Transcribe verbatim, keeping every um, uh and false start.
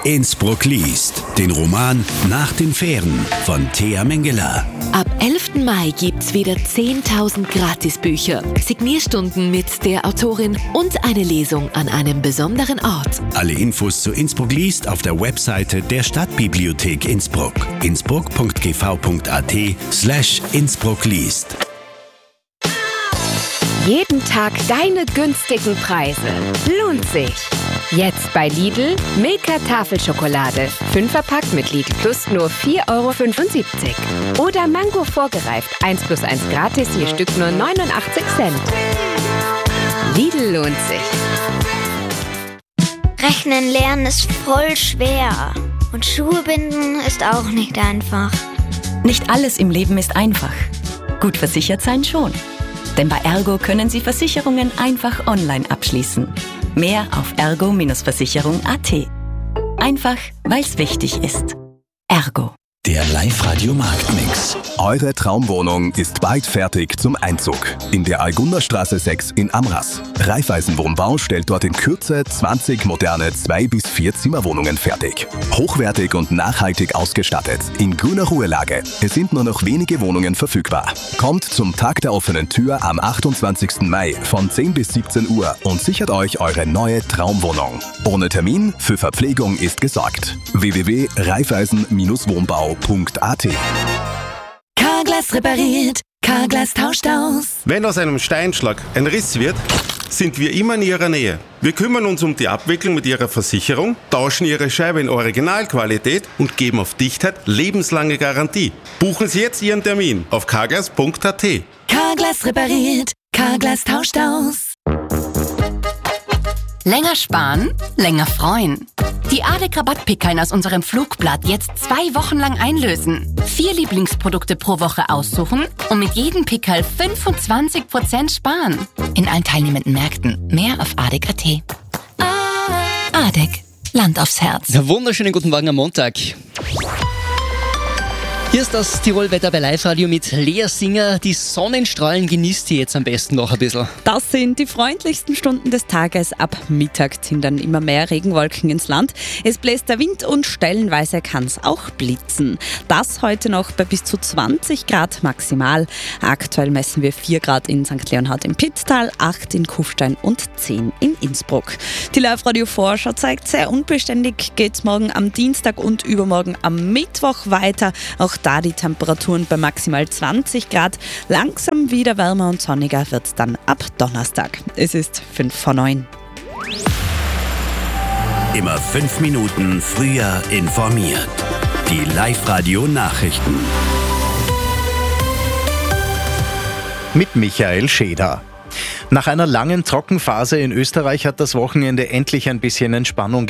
Innsbruck liest. Den Roman Nach den Fähren von Thea Mengele. Ab elften Mai gibt's wieder zehntausend Gratisbücher, Signierstunden mit der Autorin und eine Lesung an einem besonderen Ort. Alle Infos zu Innsbruck liest auf der Webseite der Stadtbibliothek Innsbruck. innsbruck punkt g v punkt a t slash Innsbruck liest. Jeden Tag deine günstigen Preise. Lohnt sich. Jetzt bei Lidl Milka Tafelschokolade. Fünferpack mit Lidl Plus nur vier Euro fünfundsiebzig. Oder Mango vorgereift. eins plus eins gratis, je Stück nur neunundachtzig Cent. Lidl lohnt sich. Rechnen lernen ist voll schwer. Und Schuhe binden ist auch nicht einfach. Nicht alles im Leben ist einfach. Gut versichert sein schon. Denn bei Ergo können Sie Versicherungen einfach online abschließen. Mehr auf ergo Versicherung punkt a t. Einfach, weil es wichtig ist. Ergo. Der Live-Radio-Marktmix. Eure Traumwohnung ist bald fertig zum Einzug. In der Algunderstraße sechs in Amras. Raiffeisen Wohnbau stellt dort in Kürze zwanzig moderne zwei bis vier Zimmerwohnungen fertig. Hochwertig und nachhaltig ausgestattet. In grüner Ruhelage. Es sind nur noch wenige Wohnungen verfügbar. Kommt zum Tag der offenen Tür am achtundzwanzigsten Mai von zehn bis siebzehn Uhr und sichert euch eure neue Traumwohnung. Ohne Termin, für Verpflegung ist gesorgt. w w w punkt raiffeisen wohnbau punkt a t. Carglass repariert, Carglass tauscht aus. Wenn aus einem Steinschlag ein Riss wird, sind wir immer in Ihrer Nähe. Wir kümmern uns um die Abwicklung mit Ihrer Versicherung, tauschen Ihre Scheibe in Originalqualität und geben auf Dichtheit lebenslange Garantie. Buchen Sie jetzt Ihren Termin auf carglass punkt a t. Carglass repariert, Carglass tauscht aus. Länger sparen, länger freuen. Die A D E C-Rabattpickeln aus unserem Flugblatt jetzt zwei Wochen lang einlösen. Vier Lieblingsprodukte pro Woche aussuchen und mit jedem Pickel fünfundzwanzig Prozent sparen. In allen teilnehmenden Märkten. Mehr auf A D E C punkt a t. A D E C. Land aufs Herz. Ja, wunderschönen guten Morgen am Montag. Hier ist das Tirol-Wetter bei Live-Radio mit Lea Singer. Die Sonnenstrahlen genießt ihr jetzt am besten noch ein bisschen. Das sind die freundlichsten Stunden des Tages. Ab Mittag ziehen dann immer mehr Regenwolken ins Land. Es bläst der Wind und stellenweise kann es auch blitzen. Das heute noch bei bis zu zwanzig Grad maximal. Aktuell messen wir vier Grad in Sankt Leonhard im Pitztal, acht in Kufstein und zehn in Innsbruck. Die Live-Radio-Vorschau zeigt, sehr unbeständig geht es morgen am Dienstag und übermorgen am Mittwoch weiter. Auch da die Temperaturen bei maximal zwanzig Grad. Langsam wieder wärmer und sonniger wird es dann ab Donnerstag. Es ist fünf vor neun. Immer fünf Minuten früher informiert. Die Live-Radio-Nachrichten. Mit Michael Scheder. Nach einer langen Trockenphase in Österreich hat das Wochenende endlich ein bisschen Entspannung